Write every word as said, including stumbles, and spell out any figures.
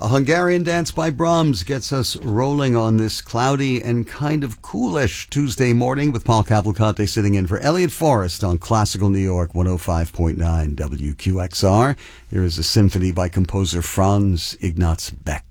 A Hungarian dance by Brahms gets us rolling on this cloudy and kind of coolish Tuesday morning with Paul Cavalcante sitting in for Elliot Forrest on Classical New York one oh five point nine W Q X R. Here is a symphony by composer Franz Ignaz Beck.